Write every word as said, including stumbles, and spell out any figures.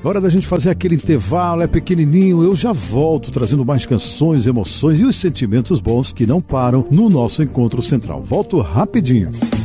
Hora da gente fazer aquele intervalo, é pequenininho, eu já volto trazendo mais canções, emoções e os sentimentos bons que não param no nosso encontro central. Volto rapidinho.